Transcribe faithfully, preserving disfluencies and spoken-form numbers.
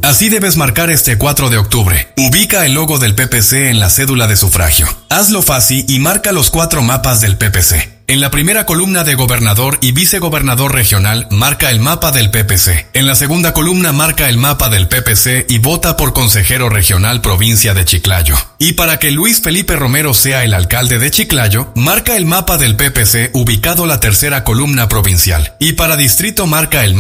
Así debes marcar este cuatro de octubre. Ubica el logo del P P C en la cédula de sufragio. Hazlo fácil y marca los cuatro mapas del P P C. En la primera columna de gobernador y vicegobernador regional, marca el mapa del P P C. En la segunda columna, marca el mapa del P P C y vota por consejero regional provincia de Chiclayo. Y para que Luis Felipe Romero sea el alcalde de Chiclayo, marca el mapa del P P C ubicado la tercera columna provincial. Y para distrito, marca el mapa